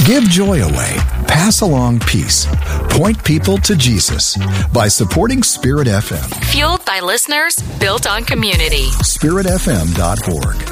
Give joy away. Pass along peace. Point people to Jesus by supporting Spirit FM. Fueled by listeners, built on community. SpiritFM.org.